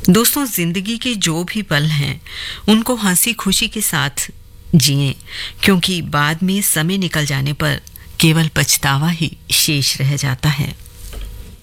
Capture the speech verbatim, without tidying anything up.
दोस्तों, जिंदगी के जो भी पल हैं उनको हंसी खुशी के साथ जिएं, क्योंकि बाद में समय निकल जाने पर केवल पछतावा ही शेष रह जाता है।